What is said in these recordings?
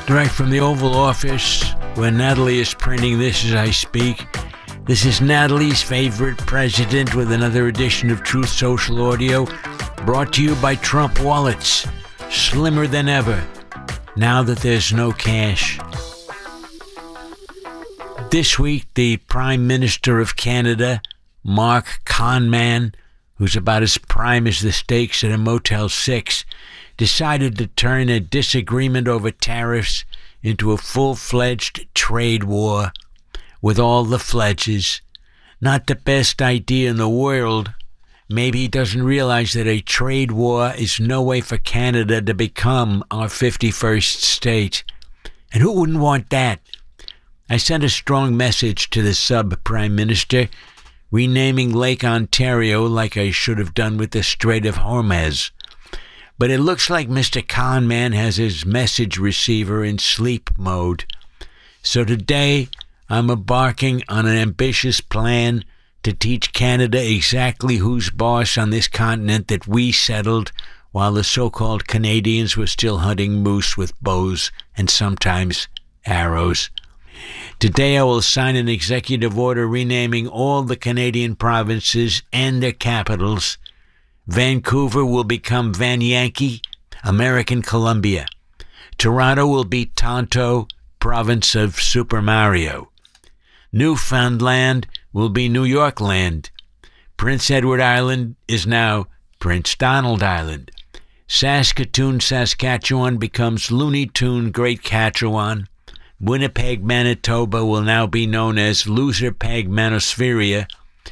Direct from the Oval Office, where Natalie is printing this as I speak. This is Natalie's favorite president with another edition of Truth Social Audio, brought to you by Trump Wallets, slimmer than ever, now that there's no cash. This week, the Prime Minister of Canada, Mark Conman, who's about as prime as the steaks at a Motel 6, decided to turn a disagreement over tariffs into a full-fledged trade war with all the fledges. Not the best idea in the world. Maybe he doesn't realize that a trade war is no way for Canada to become our 51st state. And who wouldn't want that? I sent a strong message to the sub-prime minister, renaming Lake Ontario like I should have done with the Strait of Hormuz. But it looks like Mr. Conman has his message receiver in sleep mode. So today, I'm embarking on an ambitious plan to teach Canada exactly who's boss on this continent that we settled while the so-called Canadians were still hunting moose with bows and sometimes arrows. Today I will sign an executive order renaming all the Canadian provinces and their capitals. Vancouver will become Van Yankee, American Columbia. Toronto will be Tonto, province of Super Mario. Newfoundland will be New York Land. Prince Edward Island is now Prince Donald Island. Saskatoon, Saskatchewan becomes Looney Tune Great Catchewan. Winnipeg, Manitoba will now be known as Loserpeg Manospheria.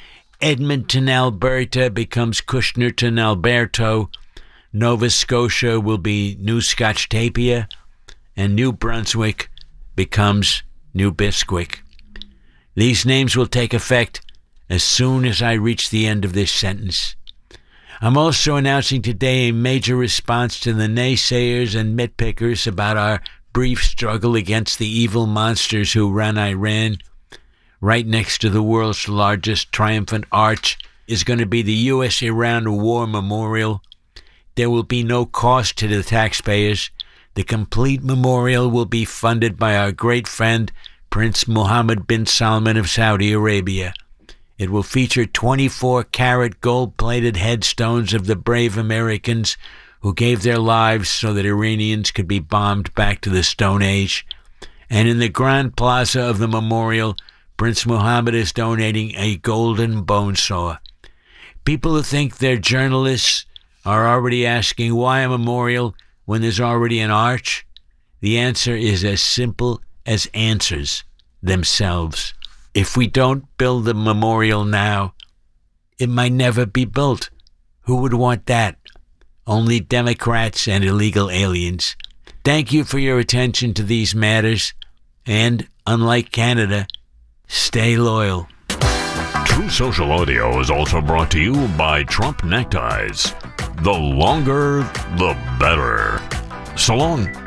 Edmonton, Alberta becomes Kushnerton, Alberto. Nova Scotia will be New Scotchtapia. And New Brunswick becomes New Bisquick. These names will take effect as soon as I reach the end of this sentence. I'm also announcing today a major response to the naysayers and nitpickers about our brief struggle against the evil monsters who run Iran. Right next to the world's largest triumphant arch is going to be the U.S.-Iran War Memorial. There will be no cost to the taxpayers. The complete memorial will be funded by our great friend, Prince Mohammed bin Salman of Saudi Arabia. It will feature 24-karat gold-plated headstones of the brave Americans who gave their lives so that Iranians could be bombed back to the Stone Age. And in the Grand Plaza of the memorial, Prince Mohammed is donating a golden bone saw. People who think they're journalists are already asking why a memorial when there's already an arch. The answer is as simple as answers themselves. If we don't build the memorial now, it might never be built. Who would want that? Only Democrats and illegal aliens. Thank you for your attention to these matters, and, unlike Canada, stay loyal. True Social Audio is also brought to you by Trump Neckties. The longer, the better. So long.